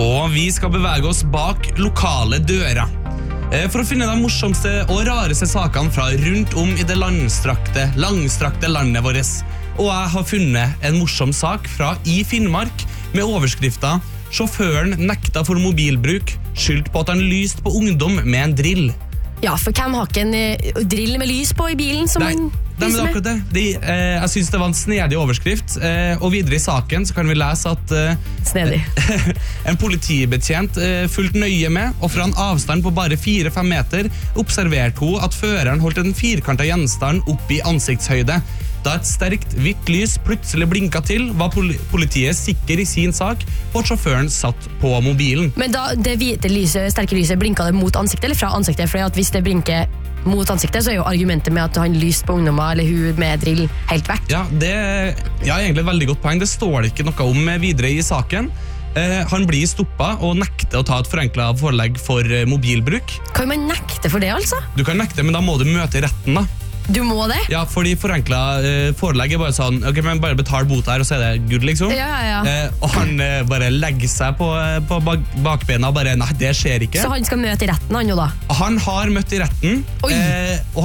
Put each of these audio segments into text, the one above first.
Og vi skal bevege oss bak lokale dører. For å finne de morsomste og rareste sakene fra rundt om i det langstrakte landet vårt. Og jeg har funnet en morsom sak fra i Finnmark med overskriften «Sjåføren nekta for mobilbruk, skyldt på at han lyst på ungdom med en drill». Ja, for hvem har ikke en drill med lys på i bilen som man men akkurat det. Jeg synes det var en snedig overskrift, og videre i saken så kan vi lese at snedig. En politibetjent fulgte nøye med, og fra en avstand på bare 4-5 meter observerte hun at føreren holdt en firkantet gjenstand opp i ansiktshøyde. Da et sterkt hvitt lys plutselig blinket til, var politiet sikker i sin sak på at sjåføren satt på mobilen. Men da det hvite lyset, sterke lyset, blinket det mot ansiktet eller fra ansiktet? For at hvis det blinker mot ansiktet, så er jo argumentet med at han lyst på ungdommer eller hun med drill helt vekk. Ja, det er egentlig et veldig godt poeng. Det står det ikke noe om videre i saken. Han blir stoppet og nekter å ta et forenklet forelegg for mobilbruk. Kan man nekte for det, altså? Du kan nekte, men da må du møte i retten da. Du må det? Ja, fordi forenklet forelegg bare sånn, ok, men bare betal bot her, og så det good, liksom. Ja. Og han bare legger seg på bakbena og bare, nei, det skjer ikke. Så han skal møte i retten, han jo da? Han har møtt i retten, og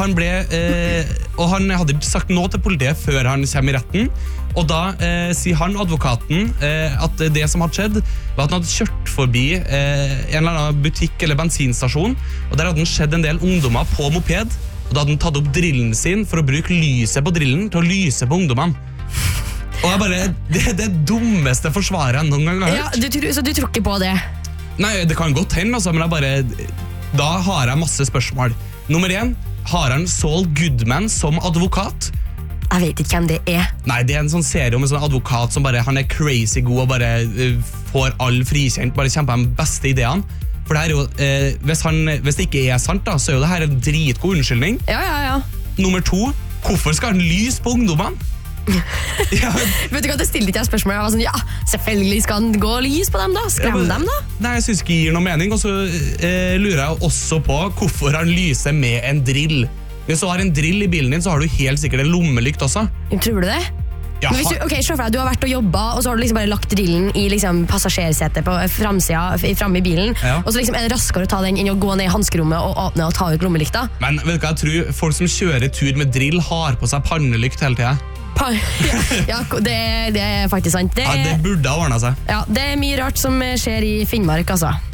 han hadde sagt noe til politiet før han kommer i retten, og da sier han, advokaten, at det som hadde skjedd, var at han hadde kjørt forbi en eller annen butikk eller bensinstasjon, og der hadde han skjedd en del ungdommer på moped, og da hadde han tatt opp drillen sin for å bruke lyset på drillen til å lyse på ungdommene. Og jeg bare, det er det dummeste forsvaret jeg noen gang har hørt. Ja, så du tror ikke på det? Nei, det kan godt hende, altså, men jeg bare, da har jeg masse spørsmål. Nummer 1, har han Saul Goodman som advokat? Jeg vet ikke hvem det er. Nei, det er en sånn serie om en sånn advokat som bare, han er crazy god og bare får all frikjent, bare kjemper de beste ideene. For det er jo, hvis det ikke er sant da, så er jo det her en dritgod unnskyldning. Ja. Nummer 2, hvorfor skal han lyse på ungdommene? Vet du hva, det stilte ikke jeg spørsmål. Jeg var sånn, ja, selvfølgelig skal han gå og lyse på dem da. Skrem dem da. Nei, jeg synes ikke det gir noe mening. Og så lurer jeg også på hvorfor han lyser med en drill. Hvis du har en drill i bilen din, så har du helt sikkert en lommelykt også. Tror du det? Ja, men hvis du, se for deg, du har vært og jobbet, og så har du liksom bare lagt drillen i liksom passasjersetet på fremme i bilen, og så liksom er det raskere å ta den inn og gå ned i hanskerommet og åpne og ta ut lommelykta. Men vet du hva, jeg tror folk som kjører tur med drill har på seg pannelykt hele tiden. Ja, det er faktisk sant. Det burde ha ordnet seg. Ja, det er mye rart som skjer i Finnmark, altså.